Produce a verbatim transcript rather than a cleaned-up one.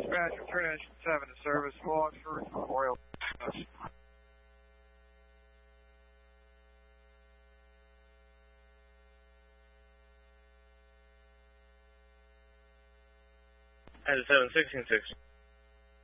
Dispatcher, Trinity seven to service, Oxford, Memorial. seven sixteen six.